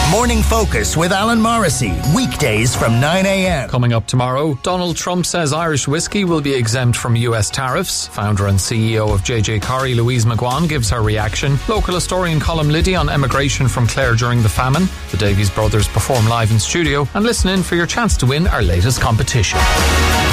Morning Focus with Alan Morrissey. Weekdays from 9 a.m. Coming up tomorrow, Donald Trump says Irish whiskey will be exempt from US tariffs. Founder and CEO of JJ Corrie, Louise McGuan, gives her reaction. Local historian Colm Liddy on emigration from Clare during the famine. The Davies brothers perform live in studio. And listen in for your chance to win our latest competition.